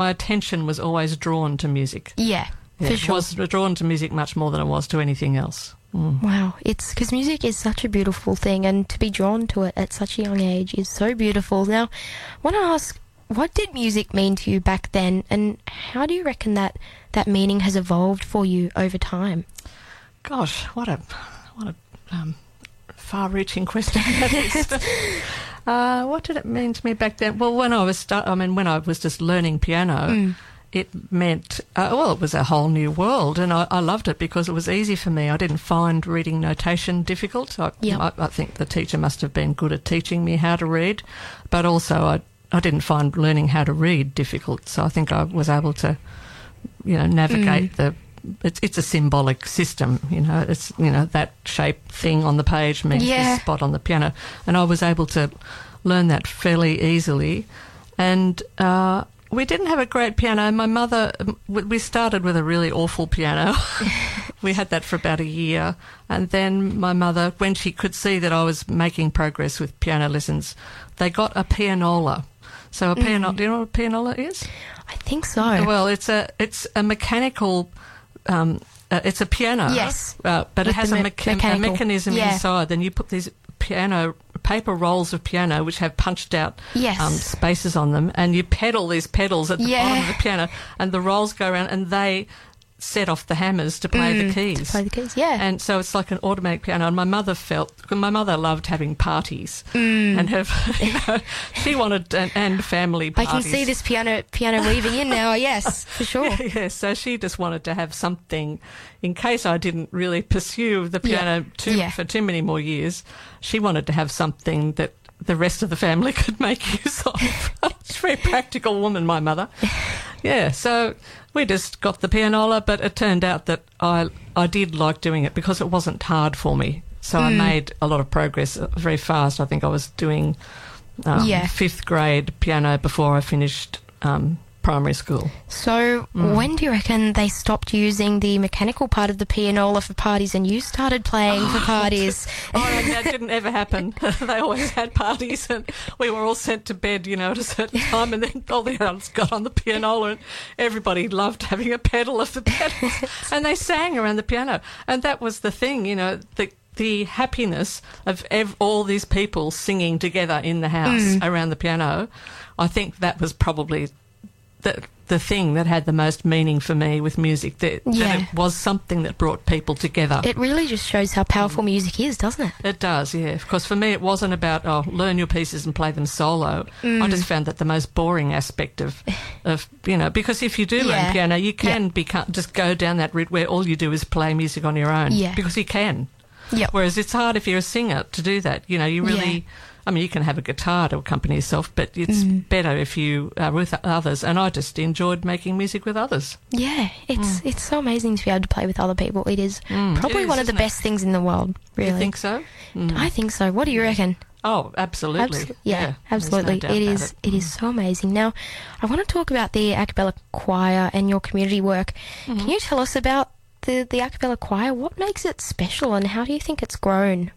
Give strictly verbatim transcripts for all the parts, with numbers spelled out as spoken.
my attention was always drawn to music. Yeah, Yeah, for sure. I was drawn to music much more than I was to anything else. Mm. Wow, it's because music is such a beautiful thing, and to be drawn to it at such a young age is so beautiful. Now, I want to ask, what did music mean to you back then, and how do you reckon that that meaning has evolved for you over time? Gosh, what a what a um, far-reaching question that is. uh, what did it mean to me back then? Well, when I was start, I mean, when I was just learning piano. Mm. It meant, uh, well, it was a whole new world, and I, I loved it because it was easy for me. I didn't find reading notation difficult. I, Yep. I, I think the teacher must have been good at teaching me how to read, but also I, I didn't find learning how to read difficult. So I think I was able to, you know, navigate Mm. the. It's it's a symbolic system, you know. It's you know that shape thing on the page means Yeah. this spot on the piano, and I was able to learn that fairly easily, and. Uh, We didn't have a great piano. My mother, we started with a really awful piano. We had that for about a year. And then my mother, when she could see that I was making progress with piano lessons, they got a pianola. So a pianola, do you know what a pianola is? I think so. Well, it's a it's a mechanical, um, uh, it's a piano. Yes. Uh, but With it has the a, me- mecha- a mechanical. mechanism Yeah. inside. Then you put these piano paper rolls of piano which have punched out Yes. um, spaces on them, and you pedal these pedals at the Yeah. bottom of the piano, and the rolls go around and they set off the hammers to play the Mm, keys. To play the keys, yeah. And so it's like an automatic piano. And my mother felt, my mother loved having parties, Mm. and have, you know, she wanted and, and family I parties. can see this piano piano weaving in now, yes, for sure. Yeah, yeah, so she just wanted to have something in case I didn't really pursue the piano Yeah, too, yeah. for too many more years. She wanted to have something that the rest of the family could make use of. She's a very practical woman, my mother. Yeah, so we just got the pianola, but it turned out that I I did like doing it because it wasn't hard for me. So I made a lot of progress very fast. I think I was doing um, Yeah. fifth grade piano before I finished um, primary school. So Mm. when do you reckon they stopped using the mechanical part of the pianola for parties and you started playing for parties? Oh, and that didn't ever happen. They always had parties, and we were all sent to bed, you know, at a certain time, and then all the adults got on the pianola, and everybody loved having a pedal of the pedals, and they sang around the piano. And that was the thing, you know, the the happiness of ev- all these people singing together in the house around the piano. I think that was probably the the thing that had the most meaning for me with music, that, Yeah. that it was something that brought people together. It really just shows how powerful music is, doesn't it? It does, yeah. Because for me, it wasn't about, oh, learn your pieces and play them solo. I just found that the most boring aspect of, of you know, because if you do Yeah. learn piano, you can become, just go down that route where all you do is play music on your own. Yeah. Because you can. Yep. Whereas it's hard if you're a singer to do that. You know, you really... Yeah. I mean, you can have a guitar to accompany yourself, but it's better if you are with others. And I just enjoyed making music with others. Yeah, it's it's so amazing to be able to play with other people. It is Mm, probably it is, one of the isn't it? best things in the world, really. You think so? Mm. I think so. What do you reckon? Oh, absolutely. Abso- yeah, there's no absolutely. doubt It about is. It is so amazing. Now, I want to talk about the a cappella choir and your community work. Can you tell us about the the a cappella choir? What makes it special, and how do you think it's grown?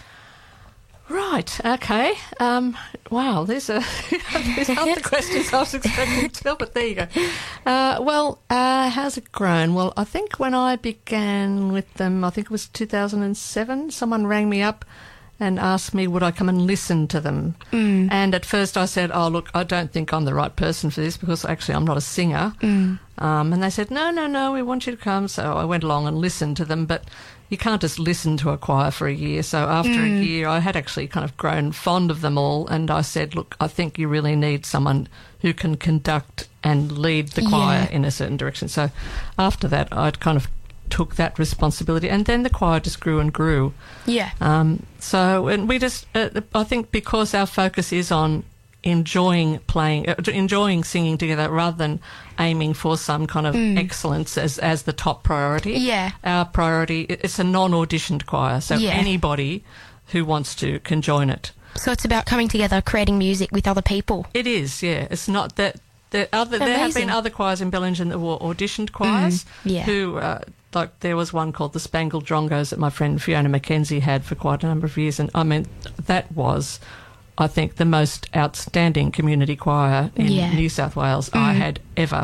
Right, okay. Um, wow, there's a there's other questions I was expecting to tell, but there you go. Uh, well, uh, how's it grown? Well, I think when I began with them, I think it was two thousand seven, someone rang me up and asked me would I come and listen to them. Mm. And at first I said, oh, look, I don't think I'm the right person for this because actually I'm not a singer. Mm. Um, and they said, no, no, no, we want you to come. So I went along and listened to them, but you can't just listen to a choir for a year. So after a year, I had actually kind of grown fond of them all, and I said, look, I think you really need someone who can conduct and lead the choir Yeah. in a certain direction. So after that, I'd kind of took that responsibility, and then the choir just grew and grew. Yeah. Um, so, and we just, uh, I think because our focus is on enjoying playing, uh, enjoying singing together rather than aiming for some kind of excellence as, as the top priority. Yeah. Our priority, it's a non-auditioned choir, so Yeah. anybody who wants to can join it. So it's about coming together, creating music with other people. It is, yeah. It's not that there other. There have Amazing. been other choirs in Bellingen that were auditioned choirs. yeah. Who, uh, like, there was one called the Spangled Drongos that my friend Fiona Mackenzie had for quite a number of years, and I mean that was I think, the most outstanding community choir in Yeah. New South Wales I had ever